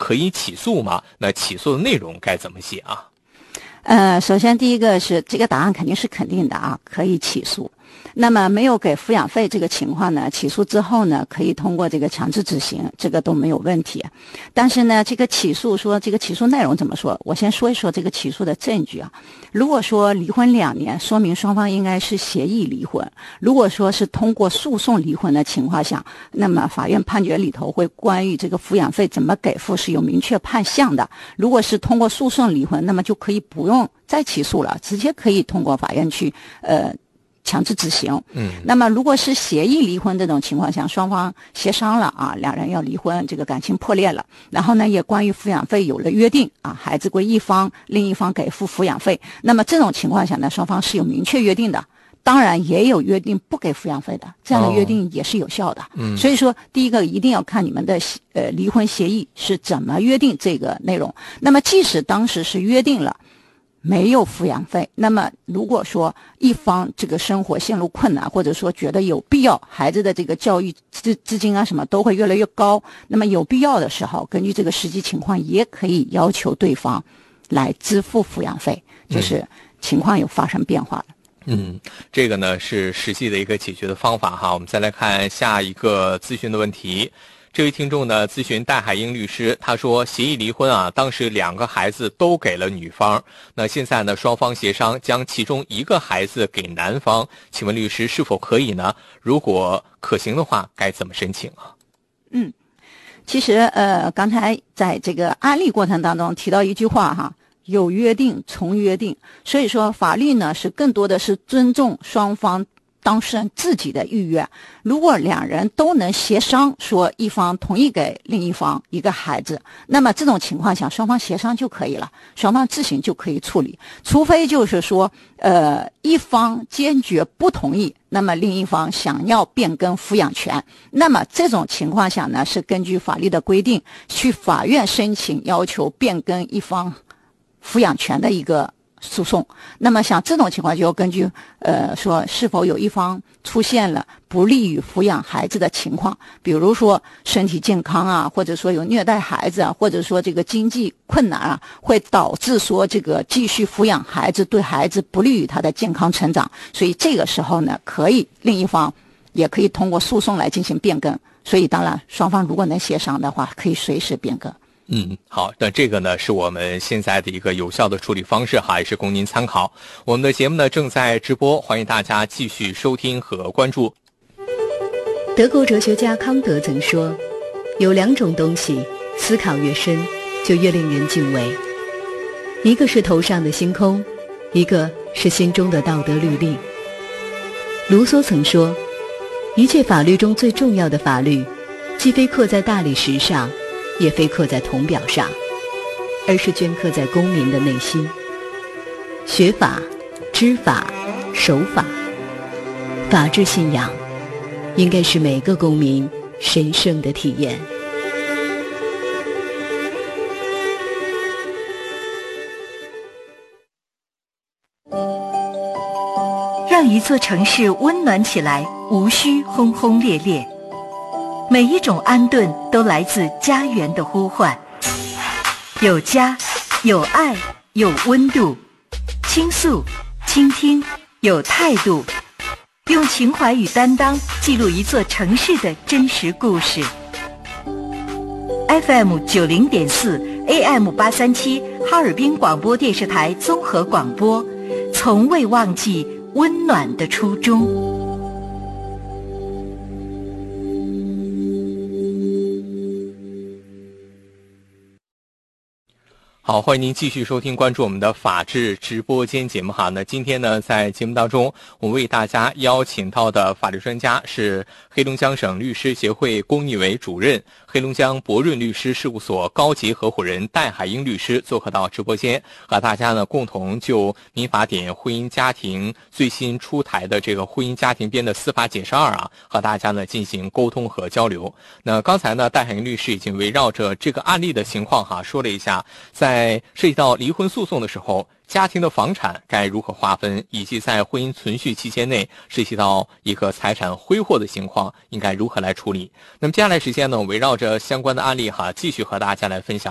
可以起诉吗？那起诉的内容该怎么写啊？ 首先第一个是这个答案肯定是肯定的啊，可以起诉。那么没有给抚养费这个情况呢，起诉之后呢，可以通过这个强制执行，这个都没有问题。但是呢，这个起诉说这个起诉内容怎么说？我先说一说这个起诉的证据啊。如果说离婚2年，说明双方应该是协议离婚；如果说是通过诉讼离婚的情况下，那么法院判决里头会关于这个抚养费怎么给付是有明确判项的。如果是通过诉讼离婚，那么就可以不用再起诉了，直接可以通过法院去强制执行。那么如果是协议离婚这种情况下，双方协商了啊，两人要离婚，这个感情破裂了，然后呢也关于抚养费有了约定啊，孩子归一方，另一方给付抚养费。那么这种情况下呢，双方是有明确约定的。当然也有约定不给抚养费的，这样的约定也是有效的。所以说第一个一定要看你们的离婚协议是怎么约定这个内容。那么即使当时是约定了没有抚养费，那么如果说一方这个生活陷入困难，或者说觉得有必要，孩子的这个教育资金啊什么都会越来越高，那么有必要的时候，根据这个实际情况也可以要求对方来支付抚养费，就是情况有发生变化了。 这个呢是实际的一个解决的方法哈。我们再来看下一个咨询的问题。这位听众呢咨询戴海英律师，他说协议离婚啊，当时2个孩子都给了女方，那现在呢双方协商将其中1个孩子给男方，请问律师是否可以呢？如果可行的话，该怎么申请啊？ 其实刚才在这个案例过程当中提到一句话哈，有约定从约定，所以说法律呢是更多的是尊重双方当事人自己的意愿。如果2人都能协商说一方同意给另一方1个孩子，那么这种情况下双方协商就可以了，双方自行就可以处理。除非就是说一方坚决不同意，那么另一方想要变更抚养权，那么这种情况下呢是根据法律的规定去法院申请要求变更一方抚养权的一个诉讼。那么像这种情况就要根据说是否有一方出现了不利于抚养孩子的情况，比如说身体健康啊，或者说有虐待孩子啊，或者说这个经济困难啊，会导致说这个继续抚养孩子对孩子不利于他的健康成长，所以这个时候呢可以另一方也可以通过诉讼来进行变更。所以当然双方如果能协商的话，可以随时变更。 好，那这个呢是我们现在的一个有效的处理方式哈，也是供您参考。我们的节目呢正在直播，欢迎大家继续收听和关注。 德国哲学家康德曾说，有2种东西，思考越深，就越令人敬畏。一个是头上的星空，一个是心中的道德律令。卢梭曾说，一切法律中最重要的法律，既非刻在大理石上，也非刻在铜表上，而是镌刻在公民的内心。学法、知法、守法，法治信仰应该是每个公民神圣的体验。 让一座城市温暖起来，无需轰轰烈烈。每一种安顿都来自家园的呼唤，有家，有爱，有温度，倾诉，倾听，有态度，用情怀与担当记录一座城市的真实故事。FM 90.4 AM 837哈尔滨广播电视台综合广播，从未忘记温暖的初衷。 好，欢迎您继续收听关注我们的法治直播间节目哈。那今天呢，在节目当中，我们为大家邀请到的法律专家是黑龙江省律师协会公益委主任、黑龙江博润律师事务所高级合伙人戴海英律师做客到直播间，和大家呢共同就民法典婚姻家庭最新出台的这个婚姻家庭编的司法解释2啊，和大家呢进行沟通和交流。那刚才呢，戴海英律师已经围绕着这个案例的情况哈，说了一下在涉及到离婚诉讼的时候，家庭的房产该如何划分，以及在婚姻存续期间内涉及到一个财产挥霍的情况应该如何来处理。那么接下来时间呢，围绕着相关的案例哈，继续和大家来分享